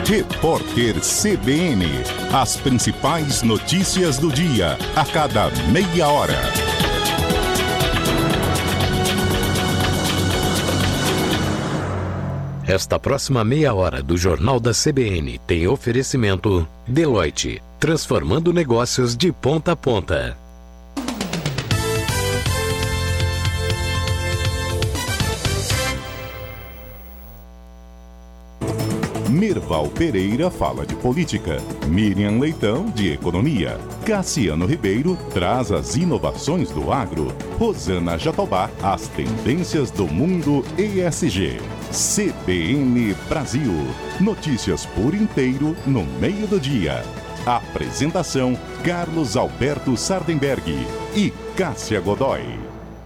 Repórter CBN. As principais notícias do dia, a cada meia hora. Esta próxima meia hora do Jornal da CBN tem oferecimento Deloitte, transformando negócios de ponta a ponta. Merval Pereira fala de política, Miriam Leitão de economia, Cassiano Ribeiro traz as inovações do agro, Rosana Jatobá as tendências do mundo ESG. CBN Brasil, notícias por inteiro no meio do dia. Apresentação Carlos Alberto Sardenberg e Cássia Godoy.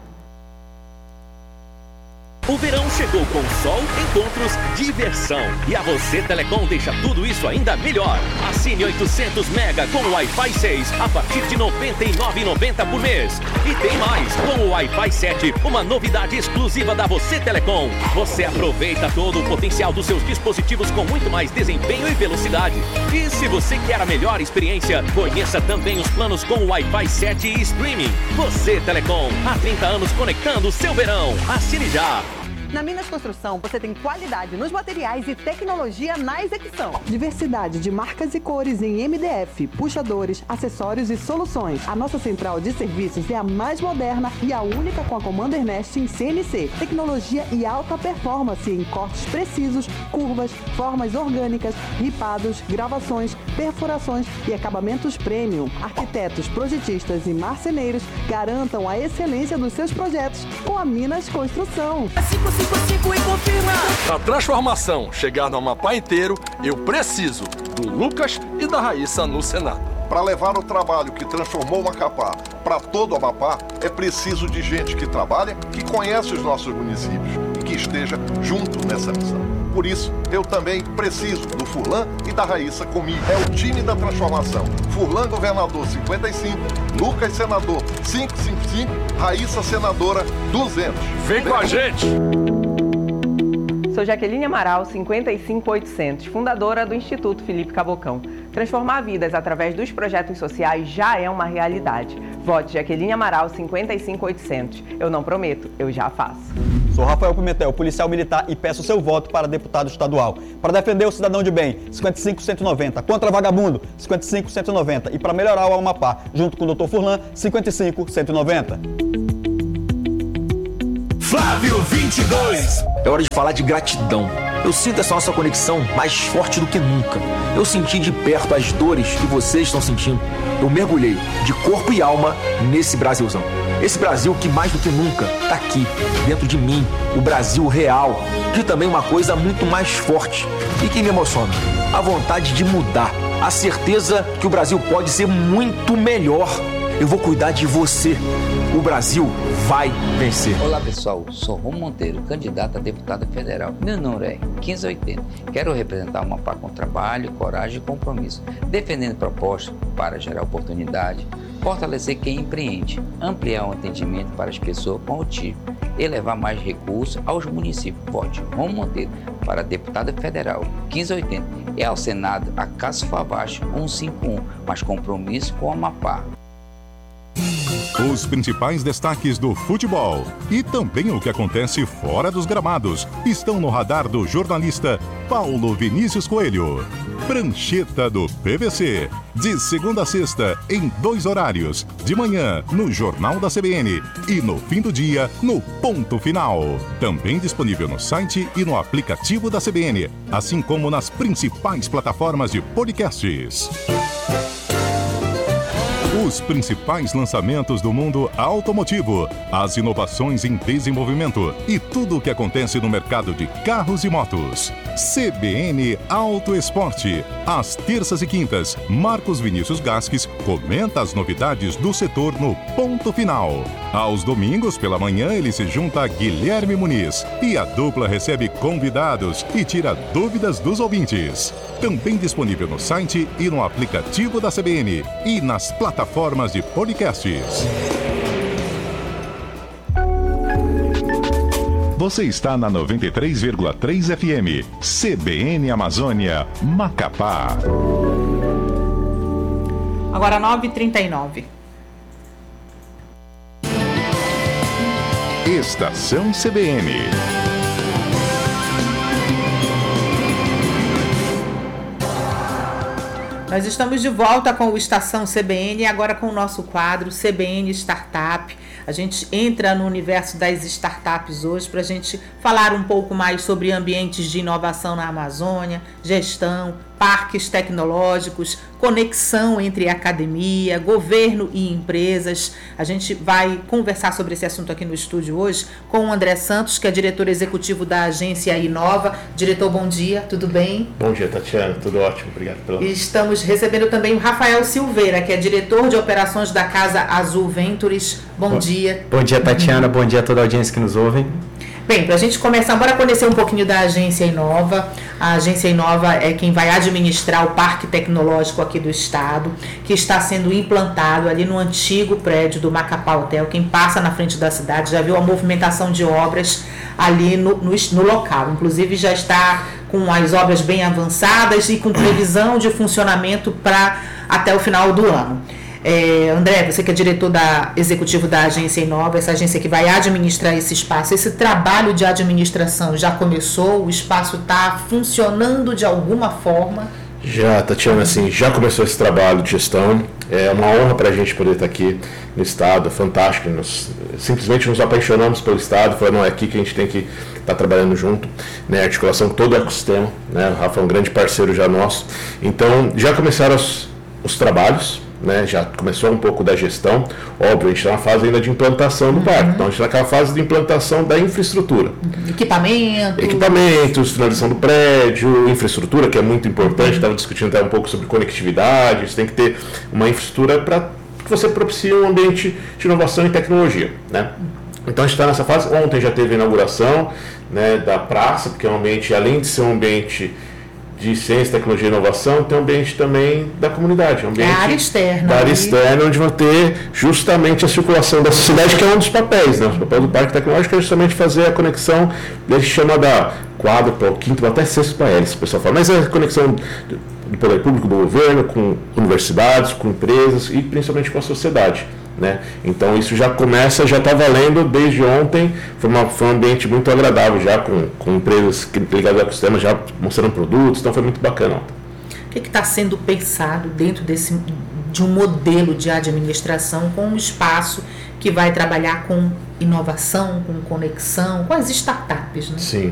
O verão chegou com sol, encontros, diversão. E a Você Telecom deixa tudo isso ainda melhor. Assine 800 mega com o Wi-Fi 6 a partir de R$ 99,90 por mês. E tem mais, com o Wi-Fi 7, uma novidade exclusiva da Você Telecom. Você aproveita todo o potencial dos seus dispositivos com muito mais desempenho e velocidade. E se você quer a melhor experiência, conheça também os planos com o Wi-Fi 7 e streaming. Você Telecom, há 30 anos conectando o seu verão. Assine já! Na Minas Construção, você tem qualidade nos materiais e tecnologia na execução. Diversidade de marcas e cores em MDF, puxadores, acessórios e soluções. A nossa central de serviços é a mais moderna e a única com a Commander Nest em CNC. Tecnologia e alta performance em cortes precisos, curvas, formas orgânicas, ripados, gravações, perfurações e acabamentos premium. Arquitetos, projetistas e marceneiros garantam a excelência dos seus projetos com a Minas Construção. E confirma. Para a transformação chegar no Amapá inteiro, eu preciso do Lucas e da Raíssa no Senado. Para levar o trabalho que transformou o Macapá para todo o Amapá, é preciso de gente que trabalha, que conhece os nossos municípios e que esteja junto nessa missão. Por isso, eu também preciso do Furlan e da Raíssa comigo. É o time da transformação. Furlan, governador 55, Lucas, senador 555, Raíssa, senadora 200. Vem com a gente! Sou Jaqueline Amaral, 55800, fundadora do Instituto Felipe Cabocão. Transformar vidas através dos projetos sociais já é uma realidade. Vote Jaqueline Amaral, 55800. Eu não prometo, eu já faço. Sou Rafael Pimentel, policial militar, e peço seu voto para deputado estadual. Para defender o cidadão de bem, 55190. Contra vagabundo, 55190. E para melhorar o Amapá, junto com o Dr. Furlan, 55190. Flávio 22. É hora de falar de gratidão. Eu sinto essa nossa conexão mais forte do que nunca. Eu senti de perto as dores que vocês estão sentindo. Eu mergulhei de corpo e alma nesse Brasilzão. Esse Brasil que mais do que nunca está aqui, dentro de mim, o Brasil real. Que também é uma coisa muito mais forte e que me emociona. A vontade de mudar. A certeza que o Brasil pode ser muito melhor. Eu vou cuidar de você. O Brasil vai vencer. Olá pessoal, sou Romo Monteiro, candidato a deputado federal. Meu número é 1580. Quero representar o Amapá com trabalho, coragem e compromisso, defendendo propostas para gerar oportunidade, fortalecer quem empreende, ampliar o atendimento para as pessoas com autismo e levar mais recursos aos municípios. Vote Romo Monteiro para deputado federal 1580 e ao Senado a Cássio Favacho 151, mais compromisso com o Amapá. Os principais destaques do futebol e também o que acontece fora dos gramados estão no radar do jornalista Paulo Vinícius Coelho. Prancheta do PVC, de segunda a sexta, em 2 horários, de manhã no Jornal da CBN e no fim do dia no Ponto Final. Também disponível no site e no aplicativo da CBN, assim como nas principais plataformas de podcasts. Os principais lançamentos do mundo automotivo, as inovações em desenvolvimento e tudo o que acontece no mercado de carros e motos. CBN Auto Esporte. Às terças e quintas, Marcos Vinícius Gasques comenta as novidades do setor no Ponto Final. Aos domingos, pela manhã, ele se junta a Guilherme Muniz e a dupla recebe convidados e tira dúvidas dos ouvintes. Também disponível no site e no aplicativo da CBN e nas plataformas de podcasts. Você está na 93,3 FM, CBN Amazônia, Macapá. Agora 9h39. Estação CBN. Nós estamos de volta com o Estação CBN, agora com o nosso quadro CBN Startup. A gente entra no universo das startups hoje para a gente falar um pouco mais sobre ambientes de inovação na Amazônia, gestão, parques tecnológicos, conexão entre academia, governo e empresas. A gente vai conversar sobre esse assunto aqui no estúdio hoje com o André Santos, que é diretor executivo da agência Inova. Diretor, bom dia, tudo bem? Bom dia, Tatiana, tudo ótimo, obrigado pelo... Estamos recebendo também o Rafael Silveira, que é diretor de operações da Casa Azul Ventures. Bom dia. Bom dia, Tatiana, bom dia a toda a audiência que nos ouve. Bem, para a gente começar, bora conhecer um pouquinho da agência Inova. A agência Inova é quem vai administrar o Parque Tecnológico aqui do estado, que está sendo implantado ali no antigo prédio do Macapá Hotel. Quem passa na frente da cidade já viu a movimentação de obras ali no local. Inclusive já está com as obras bem avançadas e com previsão de funcionamento para até o final do ano. André, você que é diretor executivo da agência Inova, essa agência que vai administrar esse espaço, esse trabalho de administração já começou? O espaço está funcionando de alguma forma? Já, Tatiana, assim, já começou esse trabalho de gestão. É uma honra para a gente poder estar aqui no estado, é fantástico. Simplesmente nos apaixonamos pelo estado, falando, é aqui que a gente tem que estar trabalhando junto, né, articulação com todo o ecossistema, né, o Rafa é um grande parceiro já nosso. Então, já começaram os trabalhos, né, já começou um pouco da gestão. Óbvio, a gente está na fase ainda de implantação do parque, então a gente está naquela fase de implantação da infraestrutura. Equipamentos, finalização do prédio, infraestrutura, que é muito importante. Estava discutindo até um pouco sobre conectividade. Você tem que ter uma infraestrutura para que você propicie um ambiente de inovação e tecnologia, né? Então a gente está nessa fase. Ontem já teve a inauguração, né, da praça, porque é um ambiente, além de ser um ambiente de ciência, tecnologia e inovação, tem um ambiente também da comunidade. Um ambiente a área externa. Da área externa, onde vai ter justamente a circulação da sociedade, que é um dos papéis, né? O papel do Parque Tecnológico é justamente fazer a conexão, a gente chama da quádrupla, quinto, até sexto para eles, o pessoal fala, mas é a conexão do poder público, do governo, com universidades, com empresas e principalmente com a sociedade, né? Então isso já começa, já está valendo desde ontem. Foi um ambiente muito agradável já, com empresas ligadas ao ecossistema já mostrando produtos, então foi muito bacana ontem. O que está sendo pensado dentro de um modelo de administração com um espaço que vai trabalhar com inovação, com conexão, com as startups, né? Sim.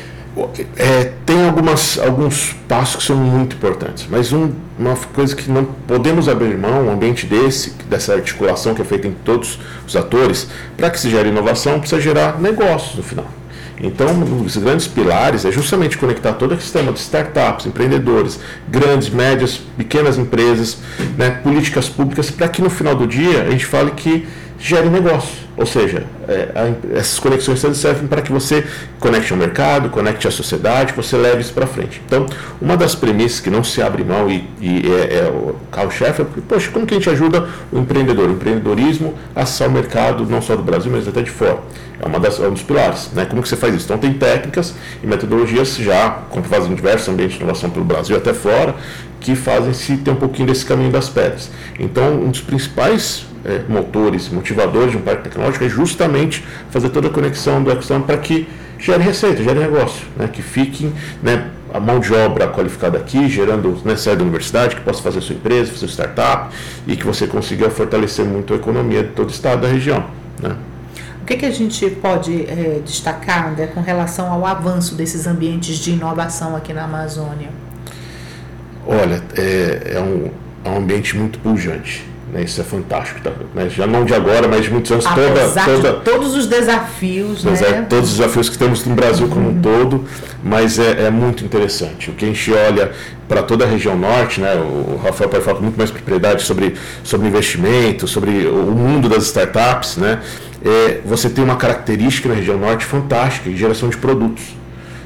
Tem alguns passos que são muito importantes, mas uma coisa que não podemos abrir mão, um ambiente dessa articulação que é feita em todos os atores, para que se gere inovação, precisa gerar negócios no final. Então, um dos grandes pilares é justamente conectar todo o sistema de startups, empreendedores, grandes, médias, pequenas empresas, né, políticas públicas, para que no final do dia a gente fale que gere negócio. Ou seja, essas conexões servem para que você conecte ao mercado, conecte à sociedade, que você leve isso para frente. Então, uma das premissas que não se abre mão e é o carro-chefe é porque, poxa, como que a gente ajuda o empreendedor, o empreendedorismo a acessar o mercado, não só do Brasil, mas até de fora? É um dos pilares, né? Como que você faz isso? Então, tem técnicas e metodologias já comprovadas em diversos ambientes de inovação pelo Brasil até fora, que fazem-se ter um pouquinho desse caminho das pedras. Então, um dos principais motores, motivadores de um parque tecnológico é justamente fazer toda a conexão do ecossistema para que gere receita, gere negócio, né? Que fiquem, né, a mão de obra qualificada aqui, gerando, né, saída da universidade, que possa fazer sua empresa, fazer startup e que você consiga fortalecer muito a economia de todo o estado da região, né? O que a gente pode destacar, André, com relação ao avanço desses ambientes de inovação aqui na Amazônia? Olha, é um ambiente muito pujante. Isso é fantástico, tá? Já não de agora, mas de muitos anos. Todos os desafios, né? Todos os desafios que temos no Brasil como um todo, mas é muito interessante. O que a gente olha para toda a região norte, né? O Rafael pode falar com muito mais propriedade sobre investimento, sobre o mundo das startups, né? Você tem uma característica na região norte fantástica, de geração de produtos.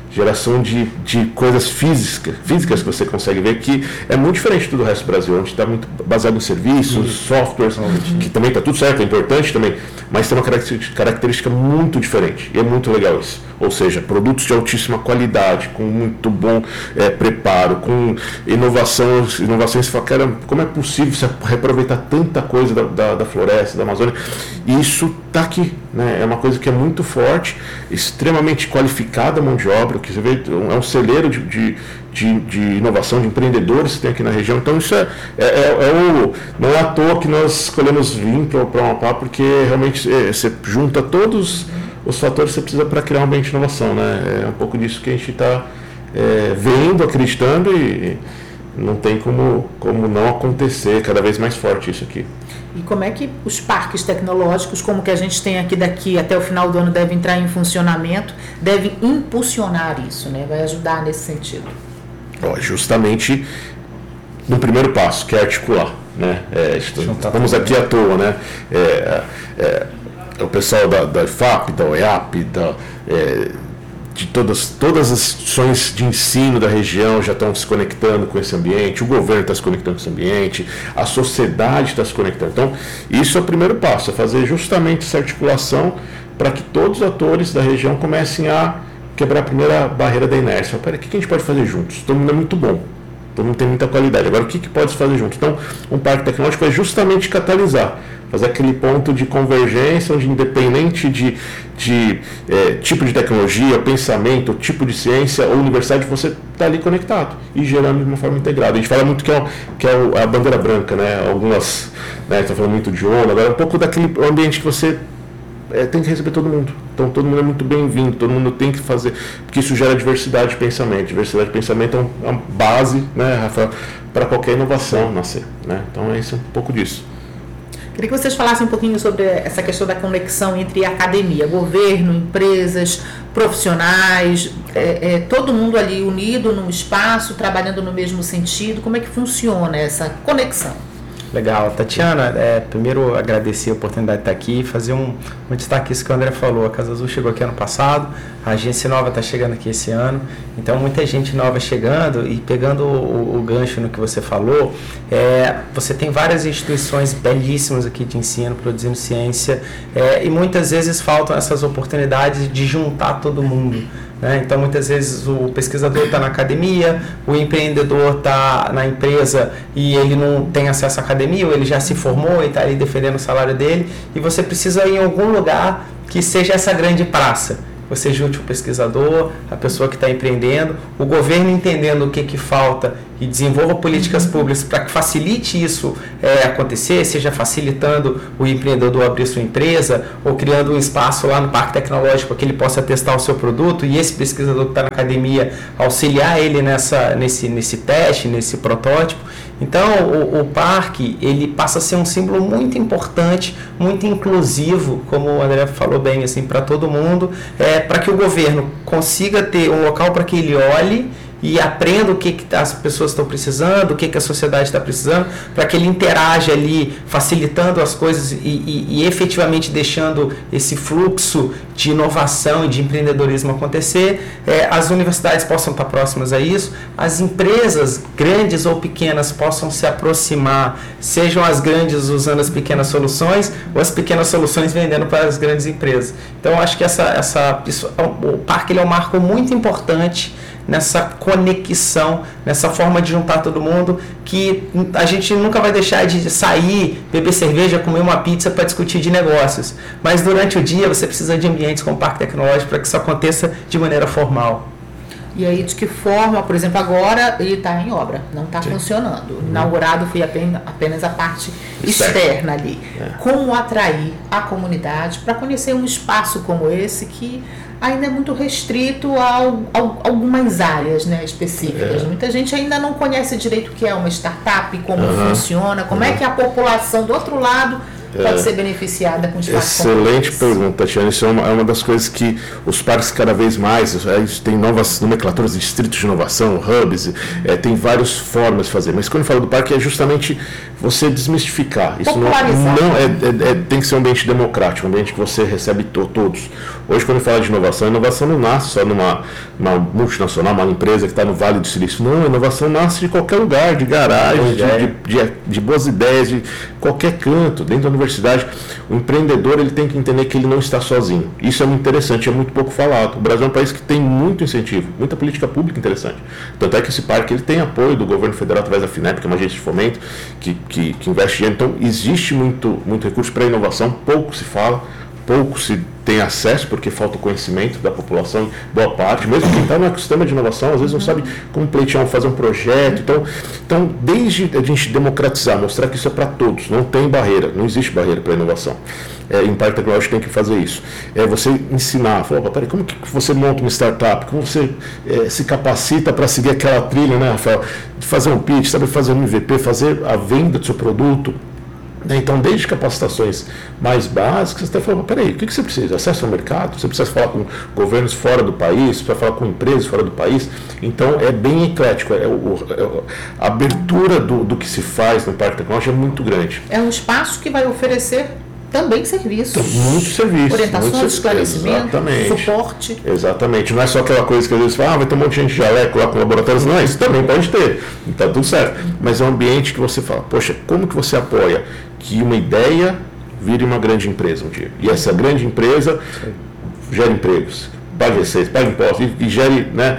geração de coisas físicas que você consegue ver, que é muito diferente do resto do Brasil. A gente está muito baseado em serviços, softwares, que também está tudo certo, é importante também, mas tem uma característica muito diferente, e é muito legal isso. Ou seja, produtos de altíssima qualidade, com muito bom preparo, com inovações. Você fala, cara, como é possível você reaproveitar tanta coisa da floresta, da Amazônia? E isso está aqui, né? É uma coisa que é muito forte, extremamente qualificada a mão de obra, que você vê, é um celeiro de inovação, de empreendedores que tem aqui na região. Então isso não é à toa que nós escolhemos vir para o Amapá, porque realmente você junta todos os fatores que você precisa para criar um ambiente de inovação, né? É um pouco disso que a gente está vendo, acreditando, e não tem como não acontecer, cada vez mais forte isso aqui. E como é que os parques tecnológicos, como que a gente tem aqui daqui até o final do ano, devem entrar em funcionamento, devem impulsionar isso, né? Vai ajudar nesse sentido? Justamente no primeiro passo, que é articular, né? Estamos aqui à toa, né? O pessoal da IFAP, da OEAP, de todas as instituições de ensino da região já estão se conectando com esse ambiente, o governo está se conectando com esse ambiente, a sociedade está se conectando. Então, isso é o primeiro passo, é fazer justamente essa articulação para que todos os atores da região comecem a quebrar a primeira barreira da inércia. Peraí, o que a gente pode fazer juntos? Todo mundo é muito bom, todo mundo tem muita qualidade. Agora, o que pode se fazer juntos? Então, um parque tecnológico é justamente catalisar, fazer aquele ponto de convergência, onde independente de tipo de tecnologia, pensamento, tipo de ciência ou universidade, você está ali conectado e gerando de uma forma integrada. A gente fala muito que é a bandeira branca, né? Algumas estão falando muito de ONU, agora um pouco daquele ambiente que você tem que receber todo mundo. Então todo mundo é muito bem-vindo, todo mundo tem que fazer, porque isso gera diversidade de pensamento. Diversidade de pensamento é uma base, né, Rafael, para qualquer inovação nascer, né? Então é isso, um pouco disso. Queria que vocês falassem um pouquinho sobre essa questão da conexão entre academia, governo, empresas, profissionais, todo mundo ali unido num espaço, trabalhando no mesmo sentido. Como é que funciona essa conexão? Legal, Tatiana, primeiro agradecer a oportunidade de estar aqui e fazer um destaque isso que o André falou. A Casa Azul chegou aqui ano passado, a agência nova está chegando aqui esse ano, então muita gente nova chegando. E pegando o gancho no que você falou, você tem várias instituições belíssimas aqui de ensino, produzindo ciência, e muitas vezes faltam essas oportunidades de juntar todo mundo. Então, muitas vezes o pesquisador está na academia, o empreendedor está na empresa e ele não tem acesso à academia, ou ele já se formou e está ali defendendo o salário dele, e você precisa ir em algum lugar que seja essa grande praça. Você junte o pesquisador, a pessoa que está empreendendo, o governo entendendo o que falta e desenvolva políticas públicas para que facilite isso acontecer, seja facilitando o empreendedor abrir sua empresa ou criando um espaço lá no Parque Tecnológico para que ele possa testar o seu produto, e esse pesquisador que está na academia auxiliar ele nesse teste, nesse protótipo. Então, o parque, ele passa a ser um símbolo muito importante, muito inclusivo, como o André falou bem, assim, para todo mundo, para que o governo consiga ter um local para que ele olhe e aprenda o que as pessoas estão precisando, o que a sociedade está precisando, para que ele interaja ali, facilitando as coisas e efetivamente deixando esse fluxo de inovação e de empreendedorismo acontecer. As universidades possam estar próximas a isso, as empresas, grandes ou pequenas, possam se aproximar, sejam as grandes usando as pequenas soluções, ou as pequenas soluções vendendo para as grandes empresas. Então, eu acho que o parque ele é um marco muito importante nessa conexão, nessa forma de juntar todo mundo, que a gente nunca vai deixar de sair, beber cerveja, comer uma pizza para discutir de negócios. Mas durante o dia você precisa de ambientes como o Parque Tecnológico para que isso aconteça de maneira formal. E aí, de que forma, por exemplo, agora ele está em obra, não está funcionando. Inaugurado foi apenas a parte externa ali. Como atrair a comunidade para conhecer um espaço como esse que ainda é muito restrito a algumas áreas, né, específicas. Muita gente ainda não conhece direito o que é uma startup, como funciona, como é que a população do outro lado pode ser beneficiada com espaços Excelente pergunta, Tatiana. Isso é uma das coisas que os parques cada vez mais, tem novas nomenclaturas de distritos de inovação, hubs, tem várias formas de fazer. Mas quando eu falo do parque é justamente você desmistificar. Isso não tem que ser um ambiente democrático, um ambiente que você recebe todos. Hoje, quando eu falo de inovação, a inovação não nasce só numa multinacional, uma empresa que está no Vale do Silício. Não, a inovação nasce de qualquer lugar, de garagem, de boas ideias, de qualquer canto, dentro da universidade. O empreendedor ele tem que entender que ele não está sozinho. Isso é muito interessante, é muito pouco falado. O Brasil é um país que tem muito incentivo, muita política pública interessante. Tanto é que esse parque ele tem apoio do governo federal através da FINEP, que é uma agência de fomento, que investe dinheiro. Então, existe muito recurso para inovação, pouco se fala, pouco se tem acesso, porque falta o conhecimento da população, boa parte, mesmo quem está no ecossistema de inovação, às vezes não sabe como pleitear, fazer um projeto. Então, desde a gente democratizar, mostrar que isso é para todos, não tem barreira, não existe barreira para a inovação. Em parque tecnológico tem que fazer isso. Você ensinar, falar, peraí, como que você monta uma startup, como você se capacita para seguir aquela trilha, né, Rafael? De fazer um pitch, sabe fazer um MVP, fazer a venda do seu produto. Então, desde capacitações mais básicas, você até fala, peraí, o que você precisa? Acesso ao mercado? Você precisa falar com governos fora do país, precisa falar com empresas fora do país. Então, é bem eclético. A abertura do que se faz no Parque Tecnológico é muito grande. É um espaço que vai oferecer também serviços. Muitos serviços. Orientações, esclarecimento, suporte. Exatamente. Não é só aquela coisa que às vezes fala, vai ter um monte de gente de jaleco lá com laboratórios. Não, isso também pode ter. Está tudo certo. Mas é um ambiente que você fala, poxa, como que você apoia que uma ideia vire uma grande empresa um dia? E essa grande empresa gera empregos, pague receitas, pague impostos e gere, né,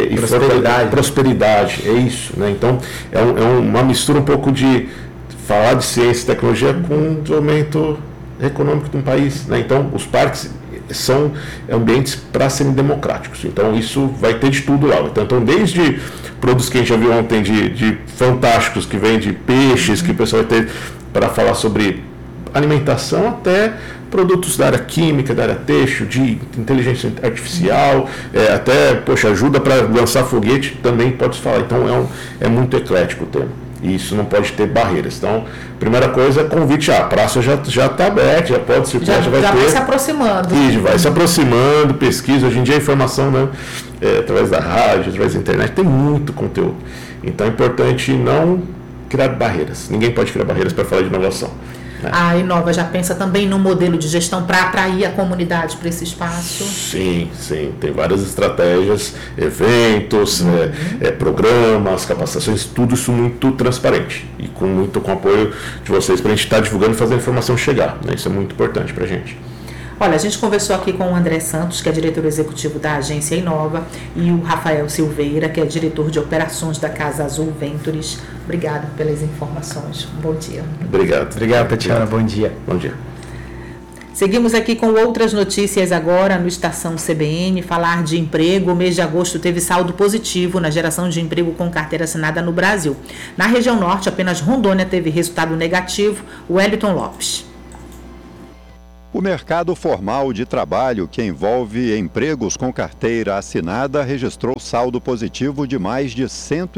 prosperidade. É isso. Né? Então, é uma mistura um pouco de falar de ciência e tecnologia com desenvolvimento econômico de um país. Né? Então, os parques são ambientes para serem democráticos. Então, isso vai ter de tudo lá. Então, desde produtos que a gente já viu ontem de fantásticos, que vem de peixes, que o pessoal vai ter para falar sobre alimentação, até produtos da área química, da área têxtil, de inteligência artificial, até, ajuda para lançar foguete, também pode falar. Então, é muito eclético o tema. E isso não pode ter barreiras. Então, primeira coisa, convite, a praça já está aberta, já pode circular, já vai ter. Já vai se aproximando. Isso, vai se aproximando, pesquisa. Hoje em dia a informação, né, através da rádio, através da internet, tem muito conteúdo. Então é importante não criar barreiras. Ninguém pode criar barreiras para falar de inovação. A Inova já pensa também no modelo de gestão para atrair a comunidade para esse espaço? Sim. Tem várias estratégias, eventos, programas, capacitações, tudo isso muito transparente e com apoio de vocês para a gente estar divulgando e fazer a informação chegar. Né? Isso é muito importante para a gente. Olha, a gente conversou aqui com o André Santos, que é diretor executivo da agência Inova, e o Rafael Silveira, que é diretor de operações da Casa Azul Ventures. Obrigado pelas informações. Bom dia. Obrigado, Tatiana. Bom dia. Bom dia. Seguimos aqui com outras notícias agora no Estação CBN. Falar de emprego. O mês de agosto teve saldo positivo na geração de emprego com carteira assinada no Brasil. Na região norte, apenas Rondônia teve resultado negativo. Wellington Lopes. O mercado formal de trabalho, que envolve empregos com carteira assinada, registrou saldo positivo de mais de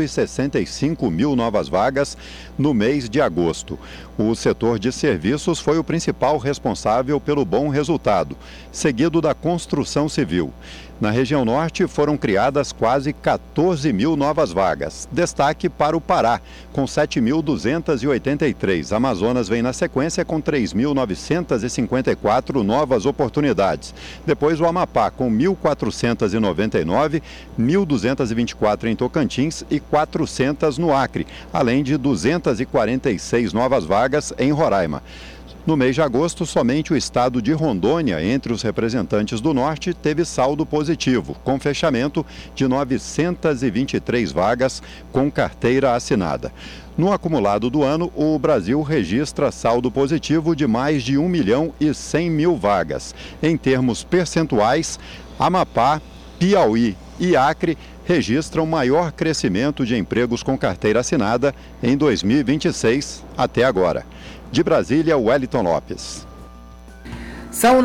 165 mil novas vagas no mês de agosto. O setor de serviços foi o principal responsável pelo bom resultado, seguido da construção civil. Na região norte foram criadas quase 14 mil novas vagas. Destaque para o Pará, com 7.283. Amazonas vem na sequência com 3.954 novas oportunidades. Depois o Amapá, com 1.499, 1.224 em Tocantins e 400 no Acre, além de 246 novas vagas em Roraima. No mês de agosto, somente o estado de Rondônia, entre os representantes do Norte, teve saldo positivo, com fechamento de 923 vagas com carteira assinada. No acumulado do ano, o Brasil registra saldo positivo de mais de 1.100.000 vagas. Em termos percentuais, Amapá, Piauí e Acre registram maior crescimento de empregos com carteira assinada em 2026 até agora. De Brasília, Wellington Lopes. São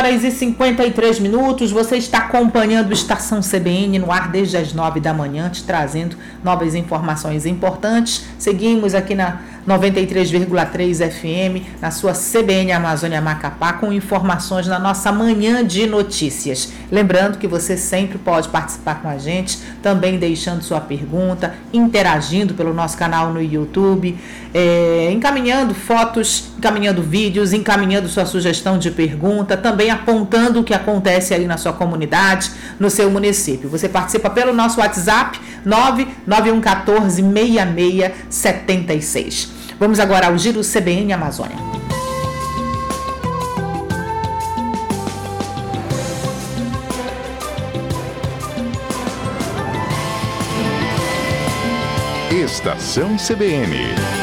9h53. Você está acompanhando Estação CBN no ar desde as 9 da manhã, te trazendo novas informações importantes. Seguimos aqui 93,3 FM, na sua CBN Amazônia Macapá, com informações na nossa manhã de notícias. Lembrando que você sempre pode participar com a gente, também deixando sua pergunta, interagindo pelo nosso canal no YouTube, encaminhando fotos, encaminhando vídeos, encaminhando sua sugestão de pergunta, também apontando o que acontece aí na sua comunidade, no seu município. Você participa pelo nosso WhatsApp 991146676. Vamos agora ao Giro CBN Amazônia. Estação CBN.